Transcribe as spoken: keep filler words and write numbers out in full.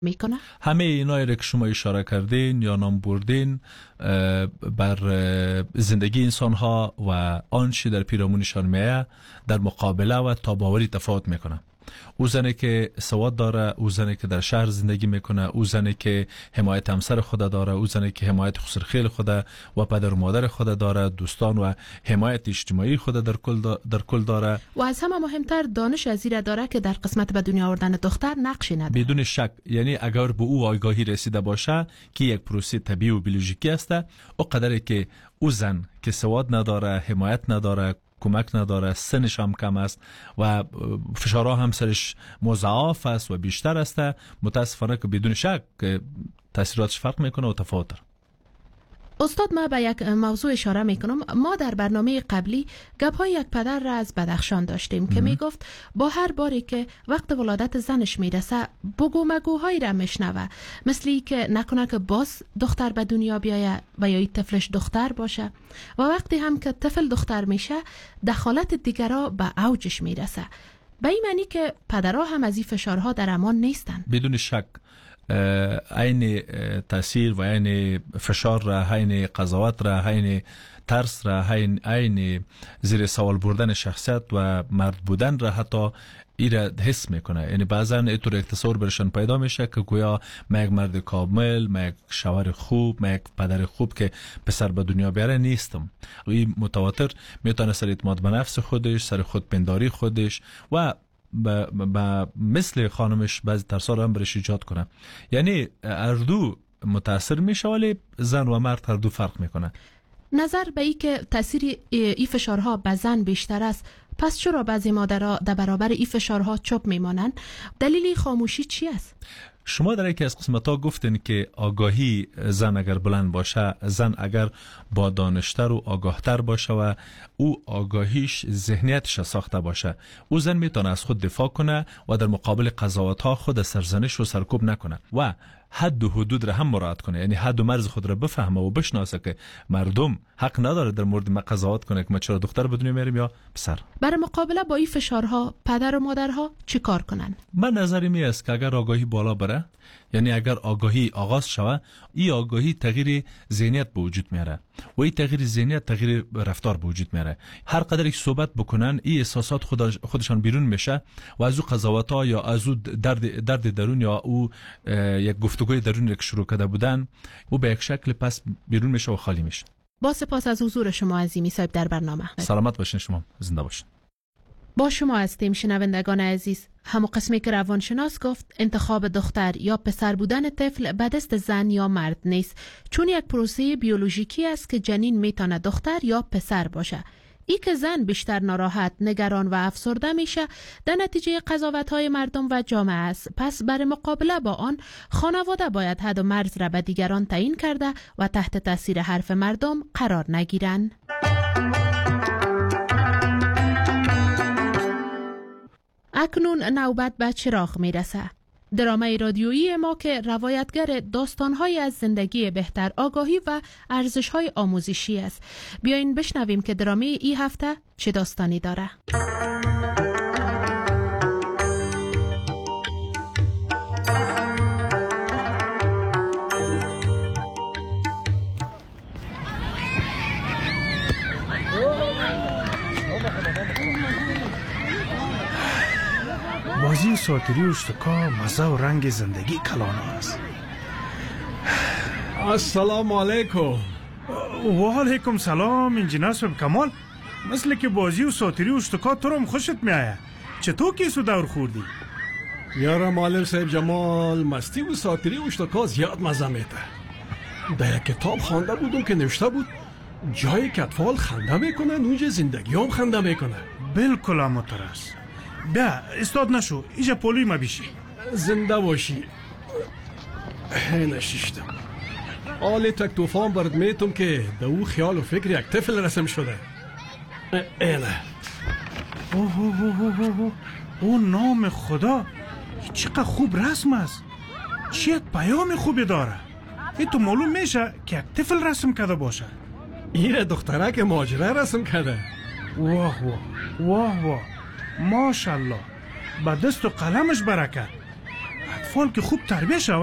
میکنه؟ همه اینایی که شما اشاره کردین یا نام بردین بر زندگی انسان ها و آنچه در پیرامونشان میه در مقابله و تاباوری تفاوت میکنه. او زنی که سواد داره، او زنی که در شهر زندگی میکنه، او زنی که حمایت همسر خود داره، او زنی که حمایت خسرخیل خود و پدر و مادر خود داره، دوستان و حمایت اجتماعی خود در کل در کل داره. و از همه مهمتر دانش از این داره که در قسمت به دنیا آوردن دختر نقشی نداره. بدون شک، یعنی اگر به او آگاهی رسیده باشه که یک پروسه طبیعی و بیولوژیکی است، او قدری که او زن که سواد نداره، حمایت نداره، کمک نداره، سنش هم کم است و فشارها هم سرش مضاعف است و بیشتر است، متاسفانه که بدون شک تاثیراتش فرق میکنه و تفاوت داره. استاد، ما به یک موضوع اشاره میکنم. ما در برنامه قبلی گپ‌های یک پدر را از بدخشان داشتیم که میگفت با هر باری که وقت ولادت زنش میرسه بگو مگوهایی را میشنوه، مثلی که نکنه که باز دختر به دنیا بیایه و یا طفلش دختر باشه، و وقتی هم که طفل دختر میشه دخالت دیگرها به اوجش میرسه. به این معنی که پدرها هم از این فشارها در امان نیستن. بدون شک عین تاثیر و عین فشار را، عین قضاوت را، عین ترس را، عین عین زیر سوال بردن شخصیت و مرد بودن را حتی ایره حس میکنه. یعنی بعضا اینطور یک تصور برشان پیدا میشه که گویا من یک مرد کامل، من یک شوهر خوب، من یک پدر خوب که پسر به دنیا بیاره نیستم. این متواتر میتونه سر اعتماد به نفس خودش، سر خودپنداری خودش و با, با مثل خانمش بعضی ترسا رو هم برش ایجاد کنه. یعنی هر دو متاثر میشه، ولی زن و مرد هر دو فرق میکنه. نظر به ای که تاثیر ای فشارها به زن بیشتر است، پس چرا بعضی مادرها در برابر ای فشارها چوب میمانند؟ دلیل خاموشی چی است؟ شما در یکی از قسمت‌ها گفتین که آگاهی زن اگر بلند باشه، زن اگر با دانشتر و آگاهتر باشه و او آگاهیش ذهنیتش ساخته باشه، او زن میتونه از خود دفاع کنه و در مقابل قضاوت‌ها خود سرزنش و سرکوب نکنه و حد و حدود را هم مراعات کنه. یعنی حد و مرز خود را بفهمه و بشناسه که مردم حق نداره در مورد ما قضاوت کنه که ما چرا دختر به دنیا میاریم یا پسر. برای مقابله با این فشارها پدر و مادرها چی کار کنن؟ من نظری می است که اگر آگاهی بالا بره، یعنی اگر آگاهی آغاز شوه، این آگاهی تغییر ذهنیت به وجود میاره و این تغییر ذهنیت تغییر رفتار به وجود میاره. هر قدر که صحبت بکنن این احساسات خودشان بیرون میشه و از او قضاوت‌ها یا از او درد درد درون یا او یک گفتگوی درونی که شروع کرده بودن او به یک شکل پس بیرون میشه و خالی میشه. با سپاس از حضور شما عزیزی صاحب در برنامه. سلامت باشین، شما زنده باشین. با شما هستیم شنوندگان عزیز. همون قسمی که روانشناس گفت انتخاب دختر یا پسر بودن طفل به دست زن یا مرد نیست، چون یک پروسه بیولوژیکی است که جنین میتونه دختر یا پسر باشه. ای که زن بیشتر ناراحت، نگران و افسرده میشه در نتیجه قضاوت‌های مردم و جامعه است. پس برای مقابله با آن خانواده باید حد و مرز را به دیگران تعیین کرده و تحت تاثیر حرف مردم قرار نگیرند. اکنون نوبت به چراغ میرسه. درامای رادیویی ما که روایتگر داستان‌های از زندگی بهتر، آگاهی و ارزش‌های آموزشی است. بیاین بشنویم که درامای این هفته چه داستانی داره. بازی ساتری و اشتکا مزه و رنگ زندگی کلانه است. السلام علیکم. و علیکم سلام انجینر صاحب کمال. مثل که بازی و ساتری و اشتکا تو رو خوشت میآید. چطور کیسو دور خوردی؟ یارا معلم صاحب جمال، مستی و ساتری و اشتکا زیاد مزه میده. در یک کتاب خوانده بودم که نوشته بود جایی که اطفال خنده میکنن اونجا زندگی هم خنده میکنه. بالکل همونطور است. بیا استاد نشو، اینجا پولوی ما بیشی. زنده باشی. هی نشیشتم. آلی تک توفان برد میتم که در او خیال و فکر یک طفل رسم شده. اینه. اوه اوه اوه اوه او نام خدا، چقدر خوب رسم است. چیت پیام خوبی داره. این تو معلوم میشه که یک طفل رسم کرده باشه. این دختره که ماجره رسم کرده. واه واه واه واه ماشاءالله، با دست و قلمش برکت. اطفال که خوب تربیه شود